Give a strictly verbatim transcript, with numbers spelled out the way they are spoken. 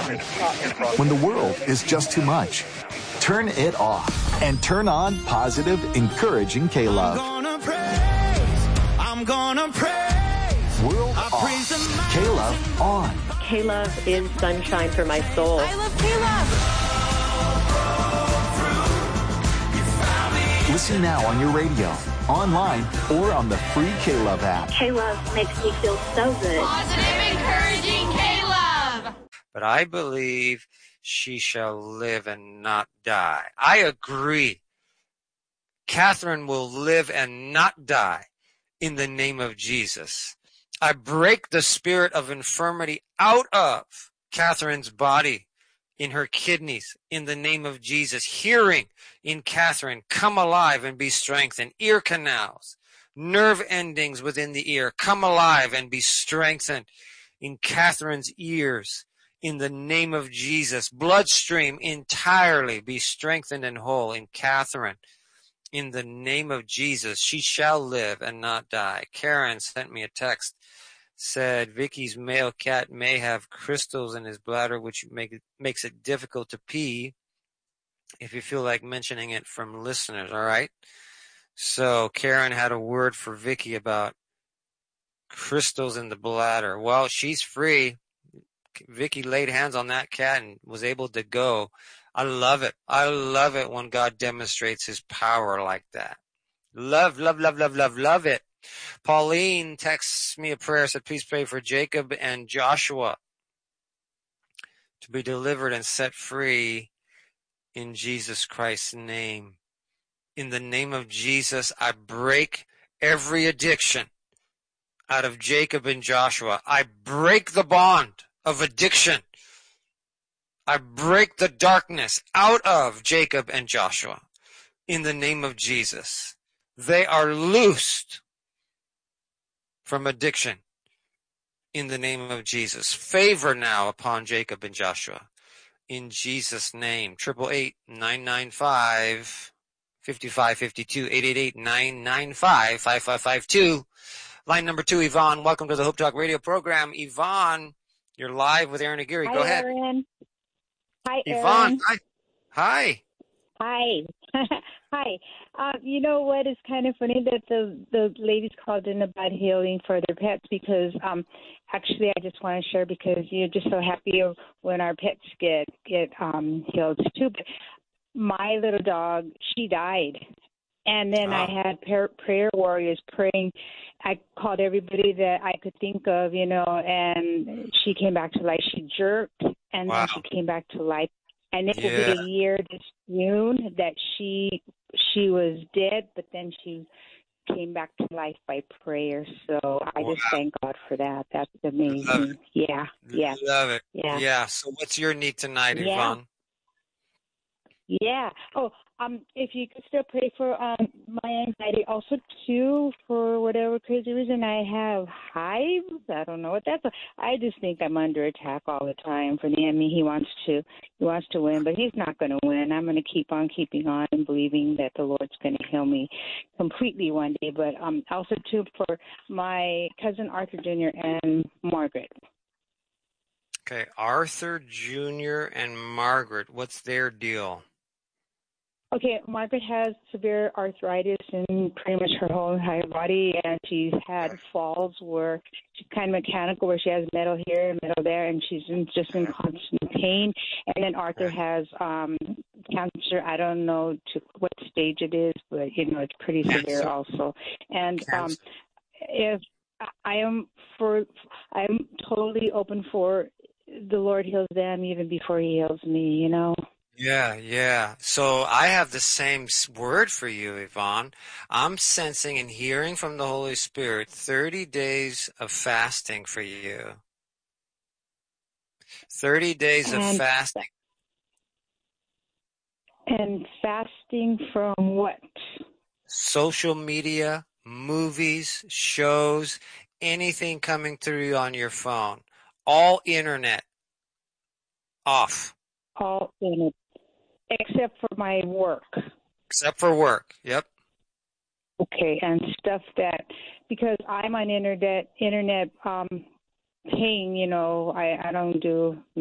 When the world is just too much, turn it off and turn on positive, encouraging K-Love. I'm gonna praise, I'm gonna praise. World off, K-Love on. K-Love is sunshine for my soul. I love K-Love. Listen now on your radio, online, or on the free K-Love app. K-Love makes me feel so good. Positive, encouraging K-Love. But I believe she shall live and not die. I agree. Catherine will live and not die in the name of Jesus. I break the spirit of infirmity out of Catherine's body, in her kidneys, in the name of Jesus. Hearing in Catherine come alive and be strengthened. Ear canals, nerve endings within the ear, come alive and be strengthened in Catherine's ears, in the name of Jesus. Bloodstream entirely be strengthened and whole in Catherine, in the name of Jesus. She shall live and not die. Karen sent me a text, said Vicky's male cat may have crystals in his bladder, which make it, makes it difficult to pee. If you feel like mentioning it from listeners, all right? So Karen had a word for Vicky about crystals in the bladder. Well, she's free. Vicky laid hands on that cat and was able to go. I love it. I love it when God demonstrates his power like that. Love, love, love, love, love, love it. Pauline texts me a prayer, said, please pray for Jacob and Joshua to be delivered and set free in Jesus Christ's name. In the name of Jesus, I break every addiction out of Jacob and Joshua. I break the bond of addiction. I break the darkness out of Jacob and Joshua in the name of Jesus. They are loosed from addiction in the name of Jesus. Favor now upon Jacob and Joshua in Jesus' name. Triple eight nine nine five fifty five fifty two. Eight eight eight nine nine five five five five two. Line number two, Yvonne. Welcome to the Hope Talk Radio program. Yvonne, you're live with Aaron Aguirre. Go Hi, ahead. Aaron. Hi, Yvonne. Aaron. Hi. Hi. Hi. Hi. Uh, you know what? It's kind of funny that the the ladies called in about healing for their pets because um, actually I just want to share because you're just so happy when our pets get get um, healed too. But my little dog, she died. And then oh. I had prayer, prayer warriors praying. I called everybody that I could think of, you know, and she came back to life. She jerked, and wow. then she came back to life. And it yeah. will be a year this June that she she was dead, but then she came back to life by prayer. So I wow. just thank God for that. That's amazing. Love it. Yeah, yeah. Love it. Yeah. Yeah. So what's your need tonight, yeah. Yvonne? Yeah. Oh, um, if you could still pray for um my anxiety, also too, for whatever crazy reason I have hives. I don't know what that's. I just think I'm under attack all the time from the enemy. He wants to, he wants to win, but he's not going to win. I'm going to keep on keeping on and believing that the Lord's going to heal me completely one day. But um, also too for my cousin Arthur Junior and Margaret. Okay, Arthur Junior and Margaret. What's their deal? Okay, Margaret has severe arthritis in pretty much her whole entire body, and she's had falls where she's kind of mechanical, where she has metal here and metal there, and she's in, just in constant pain. And then Arthur has um, cancer. I don't know to what stage it is, but, you know, it's pretty severe also. And um, if I am for, I'm totally open for the Lord heals them even before he heals me, you know. Yeah, yeah. So I have the same word for you, Yvonne. I'm sensing and hearing from the Holy Spirit thirty days of fasting for you. thirty days and, of fasting. And fasting from what? Social media, movies, shows, anything coming through on your phone. All internet off. All internet. Except for my work. Except for work, yep. Okay, and stuff that, because I'm on internet, internet um, paying, you know, I, I don't do